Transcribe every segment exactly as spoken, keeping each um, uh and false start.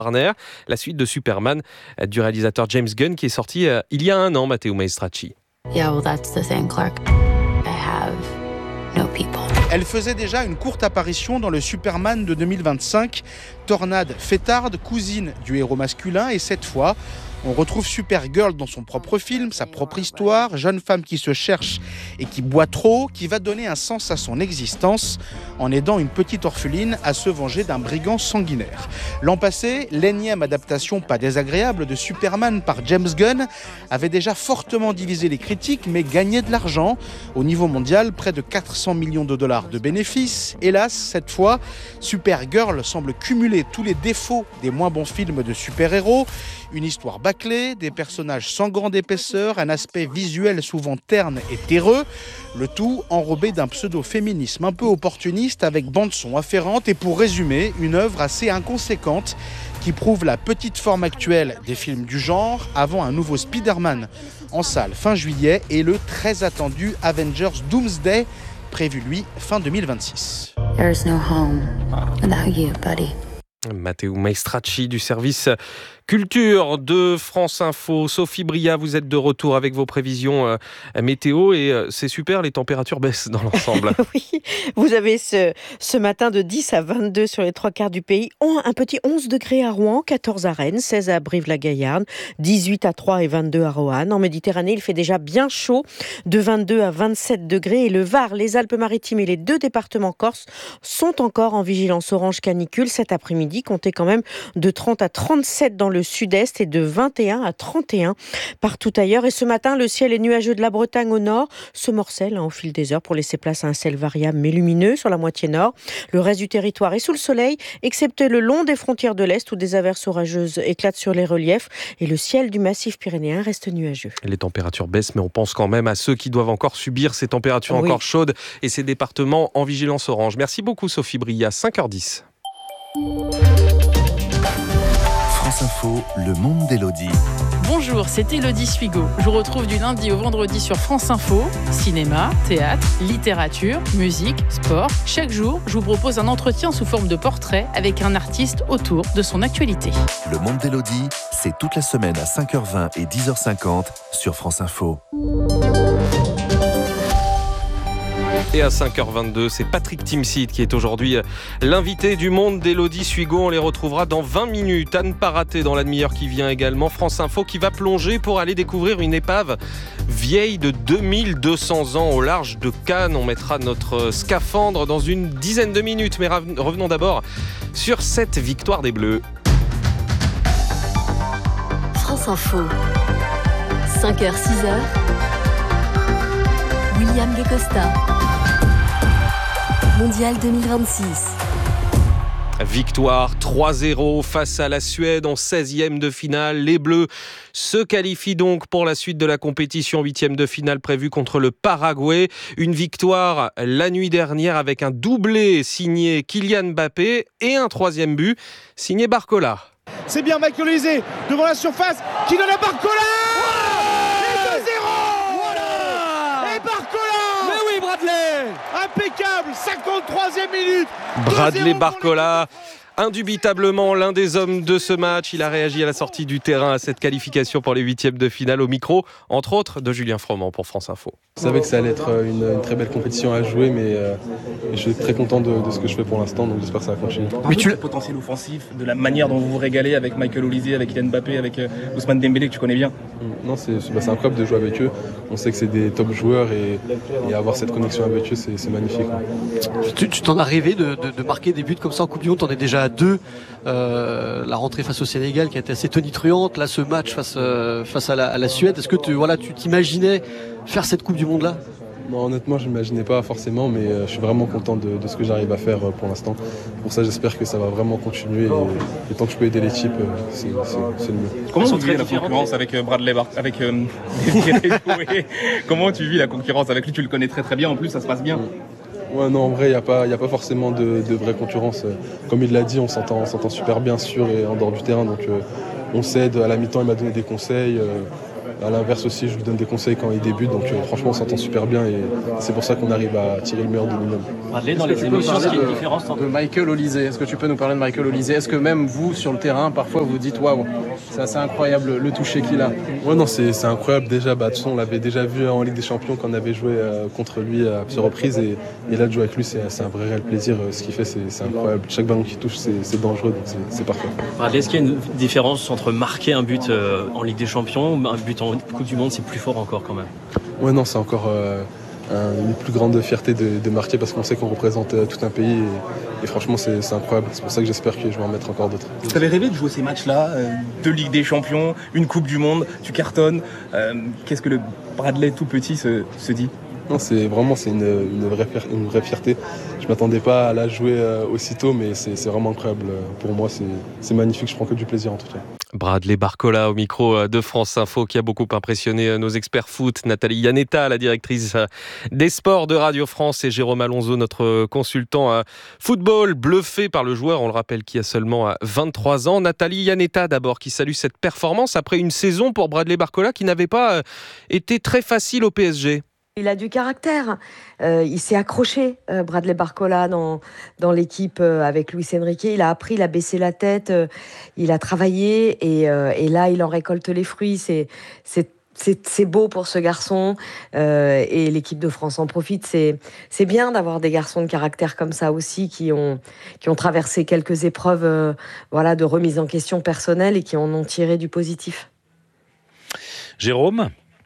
Warner, la suite de Superman du réalisateur James Gunn qui est sorti euh, il y a un an, Matteo Maestracci. Yeah, well, that's the thing, Clark. I have no people. Elle faisait déjà une courte apparition dans le Superman de deux mille vingt-cinq. Tornade fêtarde, cousine du héros masculin, et cette fois, on retrouve Supergirl dans son propre film, sa propre histoire, jeune femme qui se cherche et qui boit trop, qui va donner un sens à son existence en aidant une petite orpheline à se venger d'un brigand sanguinaire. L'an passé, l'énième adaptation pas désagréable de Superman par James Gunn avait déjà fortement divisé les critiques mais gagné de l'argent. Au niveau mondial, près de quatre cents millions de dollars de bénéfices. Hélas, cette fois, Supergirl semble cumuler tous les défauts des moins bons films de super-héros. Une histoire bâclée, des personnages sans grande épaisseur, un aspect visuel souvent terne et terreux, le tout enrobé d'un pseudo-féminisme un peu opportuniste avec bande-son afférente et pour résumer, une œuvre assez inconséquente qui prouve la petite forme actuelle des films du genre avant un nouveau Spider-Man en salle fin juillet et le très attendu Avengers Doomsday prévu lui fin deux mille vingt-six. There's no home without you, buddy. Matteo Maestracci du service culture de France Info. Sophie Bria, vous êtes de retour avec vos prévisions euh, météo et euh, c'est super, les températures baissent dans l'ensemble. Oui, vous avez ce, ce matin de dix à vingt-deux sur les trois quarts du pays, un petit onze degrés à Rouen, quatorze à Rennes, seize à Brive-la-Gaillarde, dix-huit à Troyes et vingt-deux à Roanne. En Méditerranée, il fait déjà bien chaud, de vingt-deux à vingt-sept degrés et le Var, les Alpes-Maritimes et les deux départements corses sont encore en vigilance orange canicule cet après-midi. Comptez quand même de trente à trente-sept dans le sud-est et de vingt et un à trente et un partout ailleurs. Et ce matin, le ciel est nuageux de la Bretagne au nord, se morcelle hein, au fil des heures pour laisser place à un ciel variable mais lumineux sur la moitié nord. Le reste du territoire est sous le soleil, excepté le long des frontières de l'Est où des averses orageuses éclatent sur les reliefs et le ciel du massif pyrénéen reste nuageux. Les températures baissent, mais on pense quand même à ceux qui doivent encore subir ces températures oui. encore chaudes et ces départements en vigilance orange. Merci beaucoup Sophie Bria, cinq heures dix. France Info, le monde d'Élodie. Bonjour, c'est Élodie Suigo. Je vous retrouve du lundi au vendredi sur France Info. Cinéma, théâtre, littérature, musique, sport. Chaque jour, je vous propose un entretien sous forme de portrait avec un artiste autour de son actualité. Le monde d'Élodie, c'est toute la semaine à cinq heures vingt et dix heures cinquante sur France Info. Et à cinq heures vingt-deux, c'est Patrick Timsit qui est aujourd'hui l'invité du monde d'Élodie Suigo. On les retrouvera dans vingt minutes. À ne pas rater dans la demi-heure qui vient également. France Info qui va plonger pour aller découvrir une épave vieille de deux mille deux cents ans au large de Cannes. On mettra notre scaphandre dans une dizaine de minutes. Mais revenons d'abord sur cette victoire des Bleus. France Info, cinq heures six heures, William Guecosta. Mondial deux mille vingt-six. Victoire trois zéro face à la Suède en seizième de finale. Les Bleus se qualifient donc pour la suite de la compétition, huitième de finale prévue contre le Paraguay. Une victoire la nuit dernière avec un doublé signé Kylian Mbappé et un troisième but signé Barcola. C'est bien Michael Olise devant la surface qui donne à Barcola. Et deux zéro. Voilà. Et Barcola. Mais oui Bradley. Impeccable, cinquante-troisième minute. Bradley Barcola, indubitablement l'un des hommes de ce match. Il a réagi à la sortie du terrain à cette qualification pour les huitièmes de finale au micro, entre autres de Julien Froment pour France Info. Je savais que ça allait être une, une très belle compétition à jouer, mais euh, je suis très content de, de ce que je fais pour l'instant, donc j'espère que ça va continuer. Mais tu as le potentiel offensif, de la manière dont vous vous régalez avec Michael Olise, avec Kylian Mbappé, avec euh, Ousmane Dembélé que tu connais bien. Non, c'est, c'est, bah, c'est incroyable de jouer avec eux. On sait que c'est des top joueurs et, et avoir cette connexion avec eux, c'est, c'est magnifique. Ouais. Tu, tu t'en as rêvé de, de, de marquer des buts comme ça en Coupe du Monde, t'en es déjà à deux. Euh, la rentrée face au Sénégal qui a été assez tonitruante, là ce match face, euh, face à, la, à la Suède, est-ce que tu, voilà, tu t'imaginais faire cette Coupe du Monde là? Non, honnêtement, je ne m'imaginais pas forcément, mais euh, je suis vraiment content de, de ce que j'arrive à faire euh, pour l'instant. Pour ça, j'espère que ça va vraiment continuer et, et tant que je peux aider l'équipe, euh, c'est, c'est, c'est le mieux. Comment tu vis la concurrence avec euh, Bradley Bar- avec euh, Comment tu vis la concurrence avec lui? Tu le connais très très bien, en plus ça se passe bien. Ouais, non, en vrai, il n'y a pas, y a pas forcément de, de vraie concurrence. Comme il l'a dit, on s'entend, on s'entend super bien sur et en dehors du terrain, donc euh, on s'aide. À la mi-temps, il m'a donné des conseils. Euh, À l'inverse aussi, je lui donne des conseils quand il débute. Donc euh, franchement, on s'entend super bien et c'est pour ça qu'on arrive à tirer le meilleur de nous-mêmes. Bradley, dans les émotions, est-ce qu'il y a une différence entre... de Michael Olise. Est-ce que tu peux nous parler de Michael Olise? Est-ce que même vous, sur le terrain, parfois vous dites waouh, c'est assez incroyable le toucher qu'il a? Ouais, non, c'est, c'est incroyable déjà. Bah, de toute façon, on l'avait déjà vu en Ligue des Champions quand on avait joué euh, contre lui à plusieurs reprises. Et, et là, de jouer avec lui, c'est, c'est un vrai réel plaisir. Ce qu'il fait, c'est, c'est incroyable. Chaque ballon qu'il touche, c'est, c'est dangereux, donc c'est, c'est parfait. Bradley, est-ce qu'il y a une différence entre marquer un but euh, en Ligue des Champions ou un but en Coupe du Monde? C'est plus fort encore quand même. Ouais, non, c'est encore. Euh, une plus grande fierté de, de marquer parce qu'on sait qu'on représente tout un pays et, et franchement c'est, c'est incroyable. C'est pour ça que j'espère que je vais en mettre encore d'autres. Tu avais rêvé de jouer ces matchs-là, euh, deux Ligues des Champions, une Coupe du Monde, tu cartonnes. Euh, qu'est-ce que le Bradley tout petit se, se dit? Non, c'est vraiment c'est une, une, vraie, une vraie fierté. Je ne m'attendais pas à la jouer euh, aussitôt, mais c'est, c'est vraiment incroyable. Pour moi, c'est, c'est magnifique. Je prends que du plaisir en tout cas. Bradley Barcola au micro de France Info qui a beaucoup impressionné nos experts foot. Nathalie Iannetta, la directrice des sports de Radio France, et Jérôme Alonso, notre consultant football, bluffé par le joueur, on le rappelle, qui a seulement vingt-trois ans. Nathalie Iannetta d'abord, qui salue cette performance après une saison pour Bradley Barcola qui n'avait pas été très facile au P S G. Il a du caractère. Euh, il s'est accroché, euh, Bradley Barcola, dans, dans l'équipe euh, avec Luis Enrique. Il a appris, il a baissé la tête, euh, il a travaillé et, euh, et là, il en récolte les fruits. C'est, c'est, c'est, c'est beau pour ce garçon euh, et l'équipe de France en profite. C'est, c'est bien d'avoir des garçons de caractère comme ça aussi qui ont, qui ont traversé quelques épreuves euh, voilà, de remise en question personnelle et qui en ont tiré du positif. Jérôme ?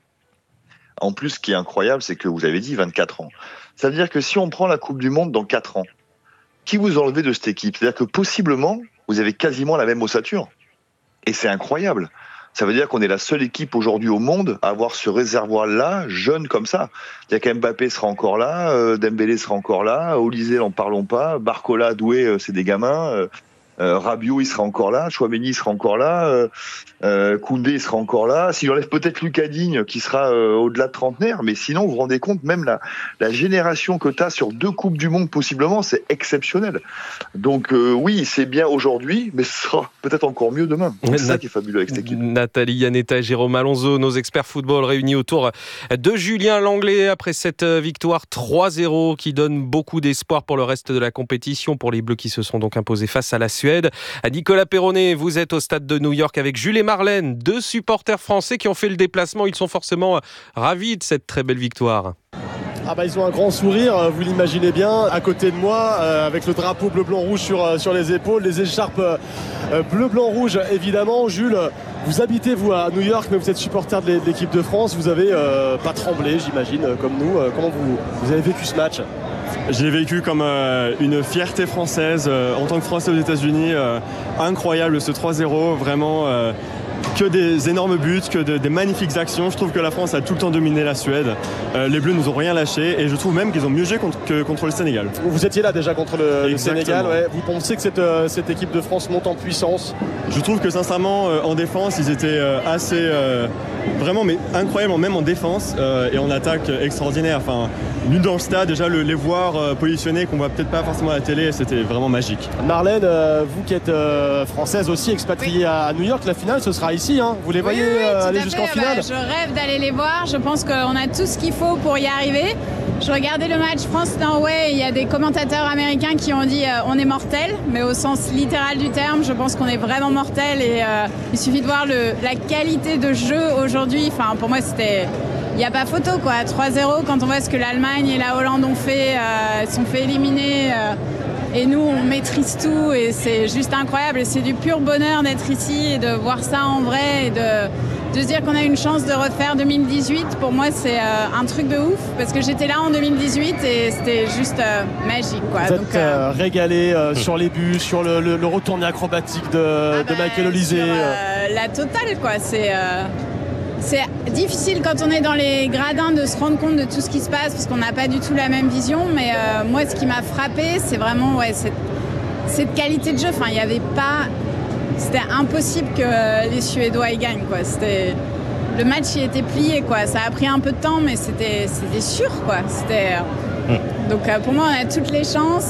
En plus, ce qui est incroyable, c'est que vous avez dit vingt-quatre ans. Ça veut dire que si on prend la Coupe du Monde dans quatre ans, qui vous enlevez de cette équipe? C'est-à-dire que possiblement, vous avez quasiment la même ossature. Et c'est incroyable. Ça veut dire qu'on est la seule équipe aujourd'hui au monde à avoir ce réservoir-là, jeune comme ça. C'est-à-dire qu'Mbappé sera encore là, euh, Dembélé sera encore là, Olise, n'en parlons pas, Barcola, Doué, euh, c'est des gamins... Euh, Euh, Rabiot, il sera encore là, Chouameni sera encore là, euh, euh, Koundé il sera encore là. Si j'enlève peut-être Lucas Digne qui sera euh, au-delà de trentenaire, mais sinon vous vous rendez compte, même la, la génération que tu as sur deux Coupes du Monde possiblement, c'est exceptionnel. Donc euh, oui, c'est bien aujourd'hui, mais ce sera peut-être encore mieux demain. Donc, c'est Nat- ça qui est fabuleux avec cette équipe. Nathalie Iannetta et Jérôme Alonso, nos experts football réunis autour de Julien Langlais après cette victoire trois zéro qui donne beaucoup d'espoir pour le reste de la compétition pour les Bleus qui se sont donc imposés face à la Suède. Nicolas Perronnet, vous êtes au stade de New York avec Jules et Marlène, deux supporters français qui ont fait le déplacement. Ils sont forcément ravis de cette très belle victoire. Ah bah ils ont un grand sourire, vous l'imaginez bien, à côté de moi, euh, avec le drapeau bleu-blanc-rouge sur, euh, sur les épaules, les écharpes euh, bleu-blanc-rouge évidemment. Jules, vous habitez vous à New York, mais vous êtes supporter de l'équipe de France, vous avez euh, pas tremblé j'imagine, comme nous. Euh, comment vous, vous avez vécu ce match ? Je l'ai vécu comme euh, une fierté française euh, en tant que Français aux États-Unis. Euh, incroyable ce trois zéro, vraiment euh, que des énormes buts, que de, des magnifiques actions. Je trouve que la France a tout le temps dominé la Suède. Euh, les Bleus nous ont rien lâché et je trouve même qu'ils ont mieux joué contre, que contre le Sénégal. Vous étiez là déjà contre le, le Sénégal. Ouais. Vous pensez que cette, euh, cette équipe de France monte en puissance ? Je trouve que sincèrement euh, en défense ils étaient euh, assez euh, vraiment mais incroyables même en défense euh, et en attaque euh, extraordinaire. Enfin, nul dans le stade, déjà le, les voir euh, positionnés qu'on voit peut-être pas forcément à la télé, c'était vraiment magique. Marlène, euh, vous qui êtes euh, française aussi, expatriée à, à New York, la finale ce sera ici, hein. Vous les voyez oui, oui, euh, aller jusqu'en finale? Bah, je rêve d'aller les voir, je pense qu'on a tout ce qu'il faut pour y arriver. Je regardais le match France-Norvège, il y a des commentateurs américains qui ont dit euh, on est mortel, mais au sens littéral du terme, je pense qu'on est vraiment mortel et euh, il suffit de voir le, la qualité de jeu aujourd'hui. Enfin, pour moi, c'était... Il n'y a pas photo, quoi. trois zéro, quand on voit ce que l'Allemagne et la Hollande ont fait, euh, elles sont fait éliminer. Euh, et nous, on maîtrise tout et c'est juste incroyable. Et c'est du pur bonheur d'être ici et de voir ça en vrai et de, de se dire qu'on a une chance de refaire deux mille dix-huit. Pour moi, c'est euh, un truc de ouf parce que j'étais là en deux mille dix-huit et c'était juste euh, magique, quoi. Vous Donc, êtes euh, régalé euh, sur les buts, sur le, le, le retourné acrobatique de, ah de bah, Michael Olise. Sur, euh, la totale, quoi. C'est... Euh... C'est difficile quand on est dans les gradins de se rendre compte de tout ce qui se passe parce qu'on n'a pas du tout la même vision. Mais euh, moi, ce qui m'a frappé, c'est vraiment ouais, cette, cette qualité de jeu. Enfin, il n'y avait pas... C'était impossible que les Suédois y gagnent, quoi. C'était... Le match y était plié, quoi. Ça a pris un peu de temps, mais c'était, c'était sûr, quoi. C'était... Donc euh, pour moi, on a toutes les chances.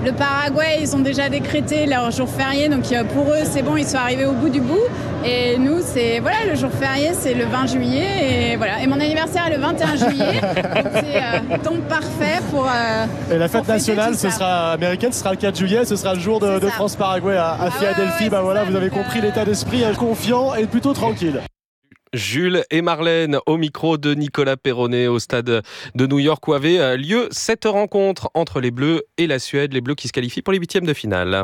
Le Paraguay, ils ont déjà décrété leur jour férié, donc pour eux, c'est bon, ils sont arrivés au bout du bout. Et nous, c'est voilà, le jour férié, c'est le vingt juillet. Et, voilà. et mon anniversaire est le vingt et un juillet. Donc c'est euh, temps parfait pour. Euh, et la fête nationale, ce sera américaine, ce sera le quatre juillet, ce sera le jour de, de France-Paraguay à, à ah Philadelphie. Ouais, ouais, bah voilà, ça, vous avez compris euh... l'état d'esprit, confiant et plutôt tranquille. Jules et Marlène au micro de Nicolas Perronnet au stade de New York où avait lieu cette rencontre entre les Bleus et la Suède. Les Bleus qui se qualifient pour les huitièmes de finale.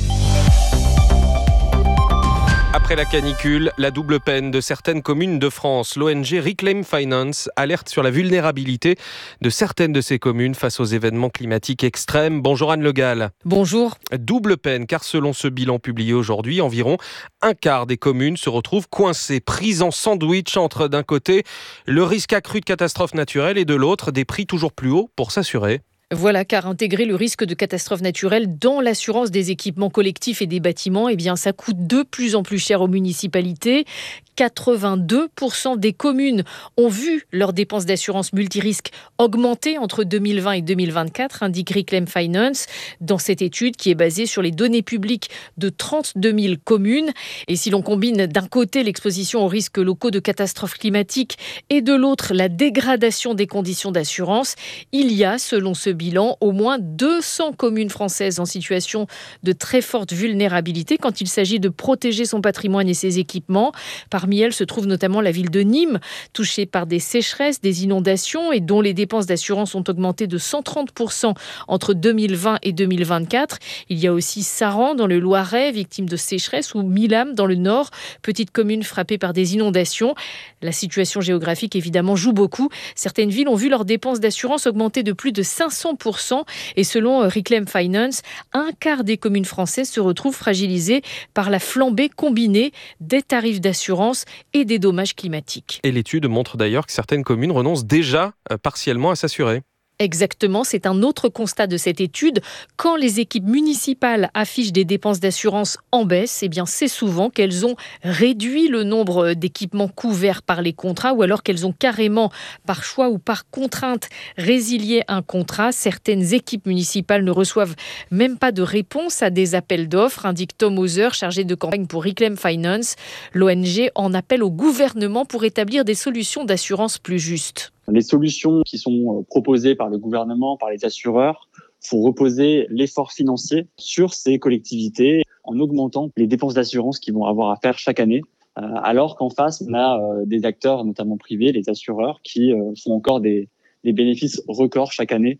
Après la canicule, la double peine de certaines communes de France. L'O N G Reclaim Finance alerte sur la vulnérabilité de certaines de ces communes face aux événements climatiques extrêmes. Bonjour Anne Le Gall. Bonjour. Double peine car selon ce bilan publié aujourd'hui, environ un quart des communes se retrouvent coincées, prises en sandwich entre d'un côté le risque accru de catastrophes naturelles et de l'autre des prix toujours plus hauts pour s'assurer. Voilà, car intégrer le risque de catastrophe naturelle dans l'assurance des équipements collectifs et des bâtiments, eh bien, ça coûte de plus en plus cher aux municipalités. quatre-vingt-deux pour cent des communes ont vu leurs dépenses d'assurance multirisque augmenter entre deux mille vingt et deux mille vingt-quatre, indique Reclaim Finance, dans cette étude qui est basée sur les données publiques de trente-deux mille communes. Et si l'on combine d'un côté l'exposition aux risques locaux de catastrophes climatiques et de l'autre la dégradation des conditions d'assurance, il y a, selon ce bilan, au moins deux cents communes françaises en situation de très forte vulnérabilité quand il s'agit de protéger son patrimoine et ses équipements. Parmi elles se trouve notamment la ville de Nîmes, touchée par des sécheresses, des inondations et dont les dépenses d'assurance ont augmenté de cent trente pour cent entre deux mille vingt et deux mille vingt-quatre. Il y a aussi Saran dans le Loiret, victime de sécheresse, ou Milam dans le Nord, petite commune frappée par des inondations. La situation géographique évidemment joue beaucoup. Certaines villes ont vu leurs dépenses d'assurance augmenter de plus de cinq cents pour cent et selon Reclaim Finance, un quart des communes françaises se retrouvent fragilisées par la flambée combinée des tarifs d'assurance et des dommages climatiques. Et l'étude montre d'ailleurs que certaines communes renoncent déjà partiellement à s'assurer. Exactement, c'est un autre constat de cette étude. Quand les équipes municipales affichent des dépenses d'assurance en baisse, eh bien c'est souvent qu'elles ont réduit le nombre d'équipements couverts par les contrats ou alors qu'elles ont carrément, par choix ou par contrainte, résilié un contrat. Certaines équipes municipales ne reçoivent même pas de réponse à des appels d'offres, indique Tom Hauser, chargé de campagne pour Reclaim Finance. L'O N G en appelle au gouvernement pour établir des solutions d'assurance plus justes. Les solutions qui sont proposées par le gouvernement, par les assureurs, font reposer l'effort financier sur ces collectivités en augmentant les dépenses d'assurance qu'ils vont avoir à faire chaque année. Alors qu'en face, on a des acteurs, notamment privés, les assureurs, qui font encore des, des bénéfices records chaque année.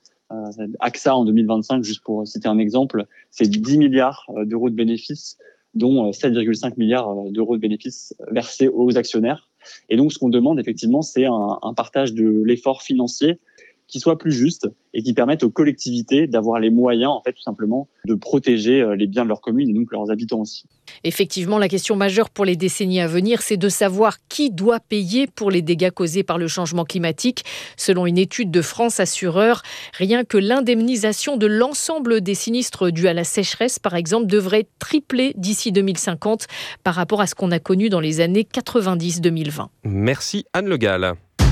A X A en deux mille vingt-cinq, juste pour citer un exemple, c'est dix milliards d'euros de bénéfices, dont sept virgule cinq milliards d'euros de bénéfices versés aux actionnaires. Et donc, ce qu'on demande, effectivement, c'est un, un partage de l'effort financier qui soit plus juste et qui permette aux collectivités d'avoir les moyens, en fait, tout simplement, de protéger les biens de leur commune et donc leurs habitants aussi. Effectivement, la question majeure pour les décennies à venir, c'est de savoir qui doit payer pour les dégâts causés par le changement climatique. Selon une étude de France Assureurs, rien que l'indemnisation de l'ensemble des sinistres dus à la sécheresse, par exemple, devrait tripler d'ici deux mille cinquante par rapport à ce qu'on a connu dans les années quatre-vingt-dix deux mille vingt. Merci Anne Le Gall.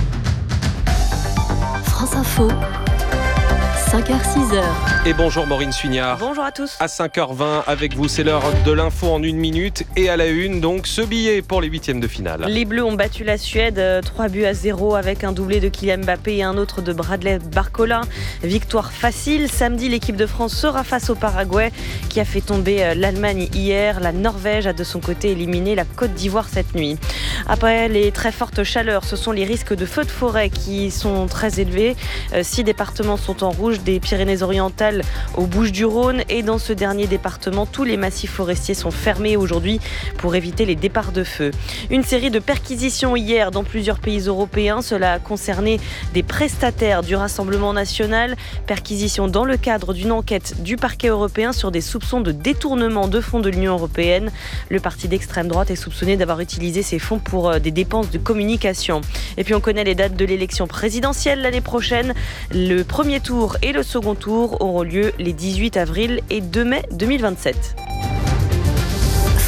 France Info, cinq heures six heures. Et bonjour Maureen Suignard. Bonjour à tous. À cinq heures vingt avec vous, c'est l'heure de l'info en une minute. Et à la une, donc, ce billet pour les huitièmes de finale. Les Bleus ont battu la Suède, trois buts à zéro avec un doublé de Kylian Mbappé et un autre de Bradley Barcola. Victoire facile. Samedi, l'équipe de France sera face au Paraguay qui a fait tomber l'Allemagne hier. La Norvège a de son côté éliminé la Côte d'Ivoire cette nuit. Après les très fortes chaleurs, ce sont les risques de feux de forêt qui sont très élevés. Six départements sont en rouge, des Pyrénées-Orientales aux Bouches-du-Rhône. Et dans ce dernier département, tous les massifs forestiers sont fermés aujourd'hui pour éviter les départs de feu. Une série de perquisitions hier dans plusieurs pays européens. Cela a concerné des prestataires du Rassemblement national. Perquisitions dans le cadre d'une enquête du parquet européen sur des soupçons de détournement de fonds de l'Union européenne. Le parti d'extrême droite est soupçonné d'avoir utilisé ces fonds pour des dépenses de communication. Et puis on connaît les dates de l'élection présidentielle l'année prochaine. Le premier tour et le second tour auront lieu les dix-huit avril et deux mai deux mille vingt-sept.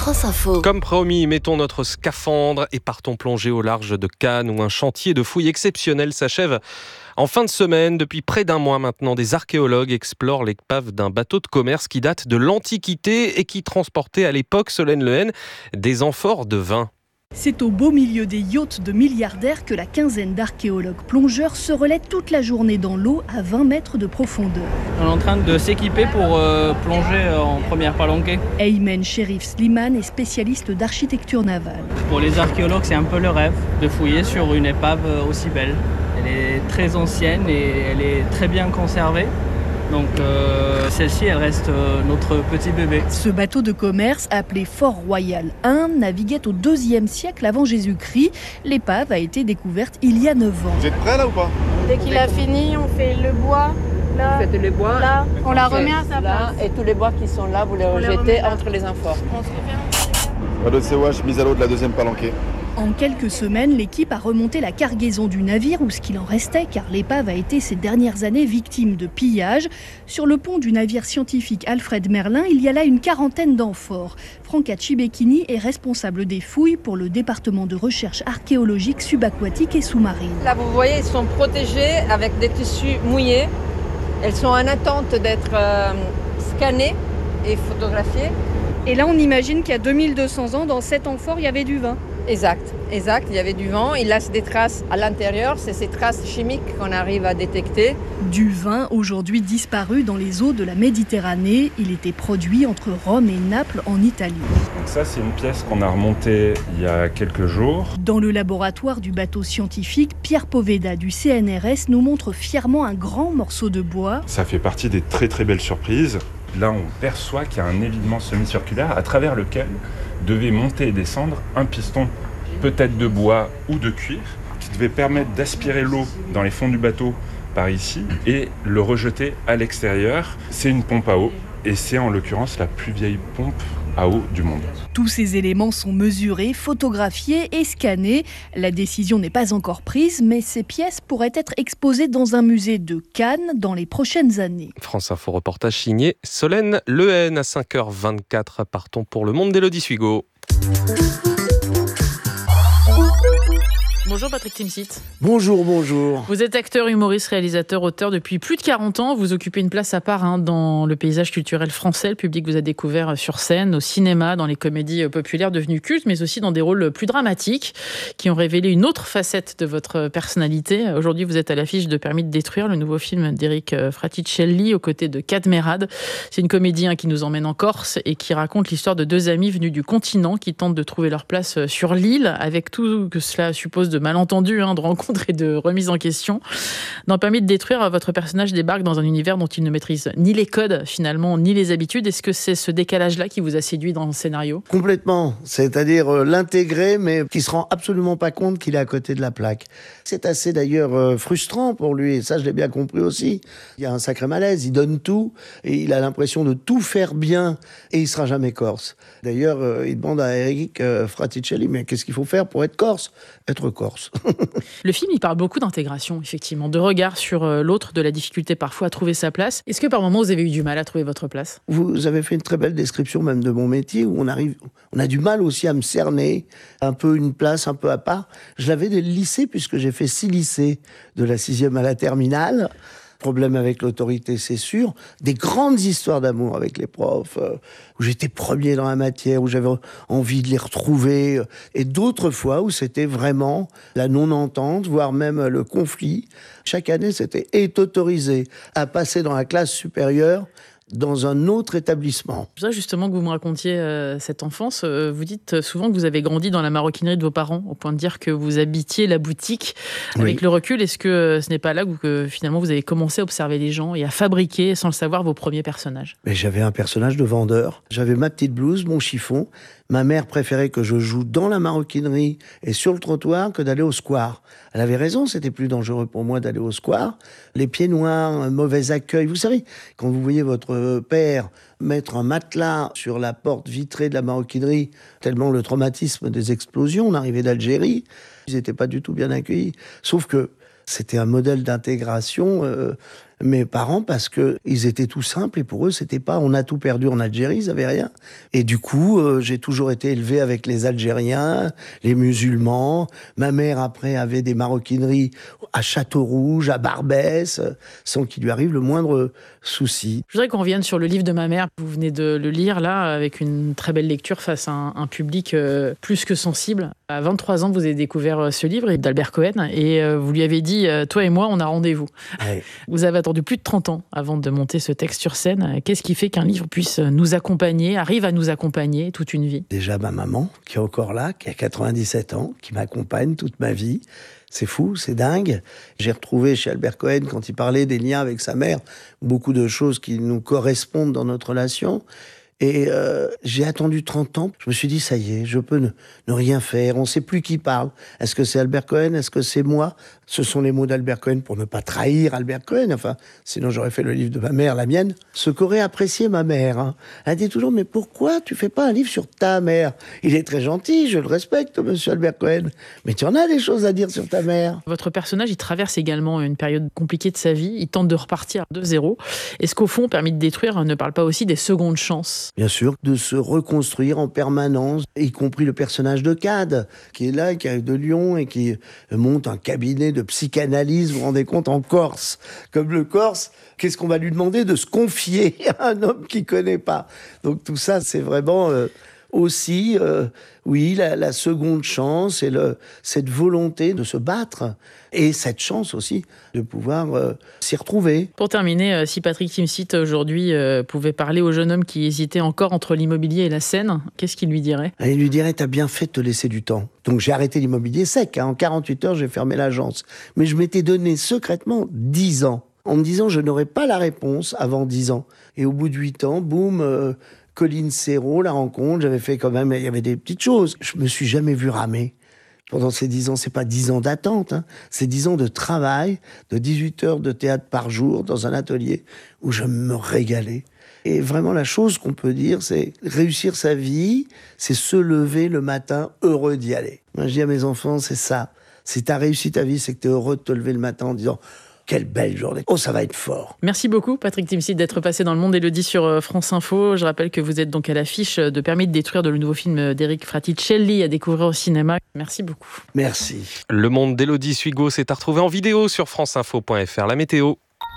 France Info. Comme promis, mettons notre scaphandre et partons plonger au large de Cannes où un chantier de fouilles exceptionnel s'achève. En fin de semaine, depuis près d'un mois maintenant, des archéologues explorent l'épave d'un bateau de commerce qui date de l'Antiquité et qui transportait à l'époque, Solène Lehen, des amphores de vin. C'est au beau milieu des yachts de milliardaires que la quinzaine d'archéologues plongeurs se relaient toute la journée dans l'eau à vingt mètres de profondeur. On est en train de s'équiper pour euh, plonger en première palanquée. Aymen Sherif Slimane est spécialiste d'architecture navale. Pour les archéologues, c'est un peu le rêve de fouiller sur une épave aussi belle. Elle est très ancienne et elle est très bien conservée. Donc euh, celle-ci, elle reste euh, notre petit bébé. Ce bateau de commerce, appelé Fort Royal un, naviguait au deuxième siècle avant Jésus-Christ. L'épave a été découverte il y a neuf ans. Vous êtes prêts là ou pas? Dès qu'il a fini, on fait le bois. Là, Vous faites le bois, là, on la remet à sa là, place. et tous les bois qui sont là, vous les rejetez entre les amphores. Bateau de Sewash, mise à l'eau de la deuxième palanquée. En quelques semaines, l'équipe a remonté la cargaison du navire ou ce qu'il en restait, car l'épave a été ces dernières années victime de pillages. Sur le pont du navire scientifique Alfred Merlin, il y a là une quarantaine d'amphores. Franca Cibecchini est responsable des fouilles pour le département de recherche archéologique subaquatique et sous-marine. Là, vous voyez, elles sont protégées avec des tissus mouillés. Elles sont en attente d'être euh, scannées et photographiées. Et là, on imagine qu'il y a deux mille deux cents ans, dans cet amphore, il y avait du vin. Exact, exact. Il y avait du vent. Il laisse des traces à l'intérieur. C'est ces traces chimiques qu'on arrive à détecter. Du vin, aujourd'hui disparu dans les eaux de la Méditerranée. Il était produit entre Rome et Naples en Italie. Donc ça, c'est une pièce qu'on a remontée il y a quelques jours. Dans le laboratoire du bateau scientifique, Pierre Poveda du C N R S nous montre fièrement un grand morceau de bois. Ça fait partie des très très belles surprises. Là, on perçoit qu'il y a un évidement semi-circulaire à travers lequel devait monter et descendre un piston, peut-être de bois ou de cuir, qui devait permettre d'aspirer l'eau dans les fonds du bateau par ici et le rejeter à l'extérieur. C'est une pompe à eau et c'est en l'occurrence la plus vieille pompe à eau du monde. Tous ces éléments sont mesurés, photographiés et scannés. La décision n'est pas encore prise, mais ces pièces pourraient être exposées dans un musée de Cannes dans les prochaines années. France Info reportage signé Solène Lehen à cinq heures vingt-quatre. Partons pour le monde d'Élodie Suigo. Bonjour Patrick Timsit. Bonjour, bonjour. Vous êtes acteur, humoriste, réalisateur, auteur depuis plus de quarante ans. Vous occupez une place à part hein, dans le paysage culturel français. Le public vous a découvert sur scène, au cinéma, dans les comédies populaires devenues cultes, mais aussi dans des rôles plus dramatiques qui ont révélé une autre facette de votre personnalité. Aujourd'hui, vous êtes à l'affiche de Permis de détruire, le nouveau film d'Eric Fraticelli aux côtés de Kad Merad. C'est une comédie hein, qui nous emmène en Corse et qui raconte l'histoire de deux amis venus du continent qui tentent de trouver leur place sur l'île avec tout que cela suppose de malentendus, hein, de rencontres et de remises en question. Dans Permis de détruire, votre personnage débarque dans un univers dont il ne maîtrise ni les codes, finalement, ni les habitudes. Est-ce que c'est ce décalage-là qui vous a séduit dans le scénario ? Complètement. C'est-à-dire euh, l'intégrer, mais qui se rend absolument pas compte qu'il est à côté de la plaque. C'est assez d'ailleurs euh, frustrant pour lui, et ça je l'ai bien compris aussi. Il y a un sacré malaise, il donne tout, et il a l'impression de tout faire bien, et il sera jamais corse. D'ailleurs, euh, il demande à Eric euh, Fraticelli, mais qu'est-ce qu'il faut faire pour être corse ? Être corse. Le film, il parle beaucoup d'intégration, effectivement, de regard sur l'autre, de la difficulté parfois à trouver sa place. Est-ce que par moments, vous avez eu du mal à trouver votre place ? Vous avez fait une très belle description même de mon métier, où on arrive, on a du mal aussi à me cerner, un peu une place, un peu à part. Je l'avais dès le lycée, puisque j'ai fait six lycées, de la sixième à la terminale. Problème avec l'autorité, c'est sûr. Des grandes histoires d'amour avec les profs, euh, où j'étais premier dans la matière, où j'avais envie de les retrouver. Et d'autres fois où c'était vraiment la non-entente, voire même le conflit. Chaque année, c'était est autorisé à passer dans la classe supérieure dans un autre établissement. C'est ça justement que vous me racontiez euh, cette enfance. Euh, vous dites souvent que vous avez grandi dans la maroquinerie de vos parents, au point de dire que vous habitiez la boutique. Avec oui. le recul, est-ce que ce n'est pas là que, que finalement vous avez commencé à observer les gens et à fabriquer, sans le savoir, vos premiers personnages ? Mais j'avais un personnage de vendeur. J'avais ma petite blouse, mon chiffon. Ma mère préférait que je joue dans la maroquinerie et sur le trottoir que d'aller au square. Elle avait raison, c'était plus dangereux pour moi d'aller au square. Les pieds noirs, un mauvais accueil. Vous savez, quand vous voyez votre père mettre un matelas sur la porte vitrée de la maroquinerie, tellement le traumatisme des explosions, on arrivait d'Algérie, ils n'étaient pas du tout bien accueillis. Sauf que c'était un modèle d'intégration euh, mes parents parce que ils étaient tout simples et pour eux c'était pas on a tout perdu en Algérie, ils avaient rien. Et du coup, euh, j'ai toujours été élevé avec les Algériens, les musulmans. Ma mère après avait des maroquineries à Château-Rouge, à Barbès, sans qu'il lui arrive le moindre souci. Je voudrais qu'on revienne sur le livre de ma mère. Vous venez de le lire là avec une très belle lecture face à un, un public euh, plus que sensible. À vingt-trois ans, vous avez découvert ce livre d'Albert Cohen et euh, vous lui avez dit euh, toi et moi on a rendez-vous. Ouais. Vous avez attendu plus de trente ans avant de monter ce texte sur scène. Qu'est-ce qui fait qu'un livre puisse nous accompagner, arrive à nous accompagner toute une vie? Déjà ma maman qui est encore là, qui a quatre-vingt-dix-sept ans, qui m'accompagne toute ma vie. C'est fou, c'est dingue. J'ai retrouvé chez Albert Cohen, quand il parlait des liens avec sa mère, beaucoup de choses qui nous correspondent dans notre relation. Et euh, j'ai attendu trente ans. Je me suis dit, ça y est, je peux ne, ne rien faire. On ne sait plus qui parle. Est-ce que c'est Albert Cohen? Est-ce que c'est moi? Ce sont les mots d'Albert Cohen pour ne pas trahir Albert Cohen. Enfin, sinon j'aurais fait le livre de ma mère, la mienne. Ce qu'aurait apprécié ma mère. Hein. Elle dit toujours, mais pourquoi tu fais pas un livre sur ta mère? Il est très gentil, je le respecte, monsieur Albert Cohen. Mais tu en as des choses à dire sur ta mère. Votre personnage, il traverse également une période compliquée de sa vie. Il tente de repartir de zéro. Est-ce qu'au fond, Permis de détruire ne parle pas aussi des secondes chances? Bien sûr, de se reconstruire en permanence, y compris le personnage de Cade, qui est là, qui arrive de Lyon et qui monte un cabinet de psychanalyse, vous vous rendez compte, en Corse. Comme le Corse, qu'est-ce qu'on va lui demander? De se confier à un homme qu'il ne connaît pas. Donc tout ça, c'est vraiment... Euh, aussi, euh, oui, la, la seconde chance et le, cette volonté de se battre et cette chance aussi de pouvoir euh, s'y retrouver. Pour terminer, euh, si Patrick Timsit aujourd'hui euh, pouvait parler au jeune homme qui hésitait encore entre l'immobilier et la scène, qu'est-ce qu'il lui dirait? Il lui dirait, t'as bien fait de te laisser du temps. Donc j'ai arrêté l'immobilier sec, hein. En quarante-huit heures, j'ai fermé l'agence. Mais je m'étais donné secrètement dix ans, en me disant je n'aurais pas la réponse avant dix ans. Et au bout de huit ans, boum... Euh, Colline Serrault, la rencontre, j'avais fait quand même, il y avait des petites choses. Je me suis jamais vu ramer. Pendant ces dix ans, c'est pas dix ans d'attente, hein. C'est dix ans de travail, de dix-huit heures de théâtre par jour dans un atelier où je me régalais. Et vraiment, la chose qu'on peut dire, c'est réussir sa vie, c'est se lever le matin heureux d'y aller. Moi, je dis à mes enfants, c'est ça. Si t'as réussi ta vie, c'est que t'es heureux de te lever le matin en disant... Quelle belle journée. Oh, ça va être fort. Merci beaucoup, Patrick Timsit, d'être passé dans le monde d'Élodie sur France Info. Je rappelle que vous êtes donc à l'affiche de Permis de détruire, de le nouveau film d'Éric Fraticelli à découvrir au cinéma. Merci beaucoup. Merci. Le monde d'Élodie Suigo s'est à retrouver en vidéo sur franceinfo point f r. La météo.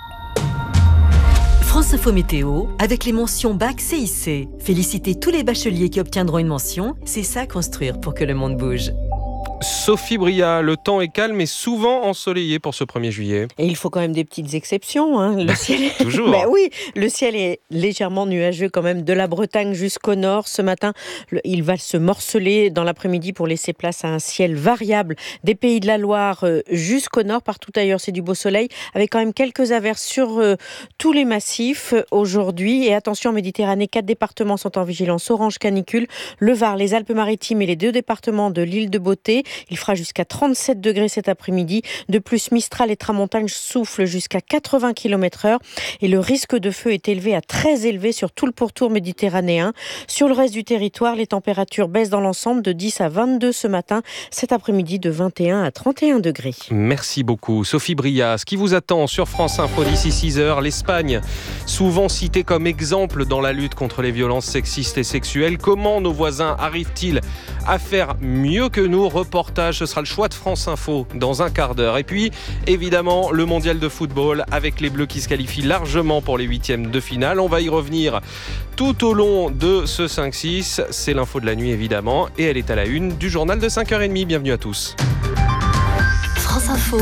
France Info Météo, avec les mentions Bac C I C. Félicitez tous les bacheliers qui obtiendront une mention. C'est ça, construire pour que le monde bouge. Sophie Bria, le temps est calme et souvent ensoleillé pour ce premier juillet. Et il faut quand même des petites exceptions. Hein. Le ciel est... Toujours. Ben oui, le ciel est légèrement nuageux quand même de la Bretagne jusqu'au nord. Ce matin, il va se morceler dans l'après-midi pour laisser place à un ciel variable des Pays de la Loire jusqu'au nord. Partout ailleurs, c'est du beau soleil avec quand même quelques averses sur euh, tous les massifs aujourd'hui. Et attention, en Méditerranée, quatre départements sont en vigilance orange canicule. Le Var, les Alpes-Maritimes et les deux départements de l'île de Beauté. Il fera jusqu'à trente-sept degrés cet après-midi. De plus, Mistral et Tramontagne soufflent jusqu'à quatre-vingts kilomètres heure. Et le risque de feu est élevé à très élevé sur tout le pourtour méditerranéen. Sur le reste du territoire, les températures baissent dans l'ensemble de dix à vingt-deux ce matin. Cet après-midi, de vingt et un à trente et un degrés. Merci beaucoup. Sophie Bria, ce qui vous attend sur France Info d'ici six heures, l'Espagne, souvent citée comme exemple dans la lutte contre les violences sexistes et sexuelles. Comment nos voisins arrivent-ils à faire mieux que nous? Reportage, ce sera le choix de France Info dans un quart d'heure. Et puis, évidemment, le mondial de football avec les Bleus qui se qualifient largement pour les huitièmes de finale. On va y revenir tout au long de ce cinq six. C'est l'info de la nuit, évidemment. Et elle est à la une du journal de cinq heures trente. Bienvenue à tous. France Info.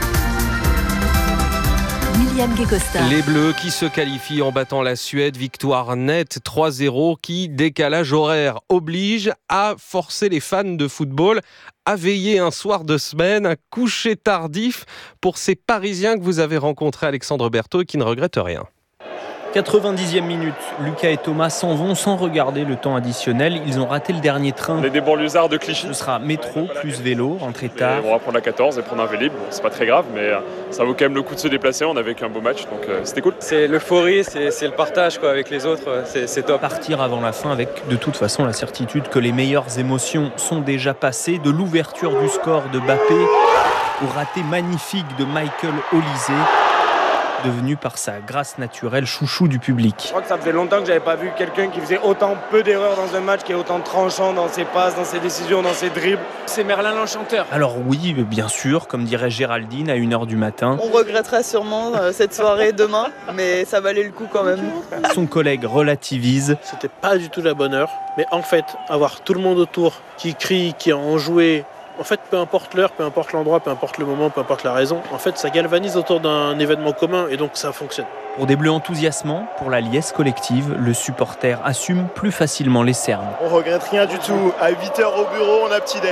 William Guécosta. Les Bleus qui se qualifient en battant la Suède, victoire nette trois zéro qui, décalage horaire, oblige à forcer les fans de football à veiller un soir de semaine, un coucher tardif pour ces Parisiens que vous avez rencontrés, Alexandre Berthaud, et qui ne regrettent rien. quatre-vingt-dixième minute, Lucas et Thomas s'en vont sans regarder le temps additionnel. Ils ont raté le dernier train. On est des banlieusards de Clichy. Ce sera métro plus vélo, rentrer tard. Et on va prendre la quatorze et prendre un Vélib. Bon, c'est pas très grave, mais ça vaut quand même le coup de se déplacer. On a vécu un beau match, donc euh, c'était cool. C'est l'euphorie, c'est, c'est le partage quoi, avec les autres, c'est, c'est top. Partir avant la fin avec de toute façon la certitude que les meilleures émotions sont déjà passées. De l'ouverture du score de Mbappé au raté magnifique de Michael Olise. devenu par sa grâce naturelle chouchou du public. Je crois que ça faisait longtemps que j'avais pas vu quelqu'un qui faisait autant peu d'erreurs dans un match, qui est autant tranchant dans ses passes, dans ses décisions, dans ses dribbles. C'est Merlin l'Enchanteur. Alors oui, bien sûr, comme dirait Géraldine à une heure du matin. On regrettera sûrement cette soirée demain, mais ça valait le coup quand même. Son collègue relativise. C'était pas du tout la bonne heure, mais en fait, avoir tout le monde autour qui crie, qui a enjoué, en fait, peu importe l'heure, peu importe l'endroit, peu importe le moment, peu importe la raison, en fait, ça galvanise autour d'un événement commun et donc ça fonctionne. Pour des Bleus enthousiasmants, pour la liesse collective, le supporter assume plus facilement les cernes. On regrette rien du tout. À huit heures au bureau, on a petit déj.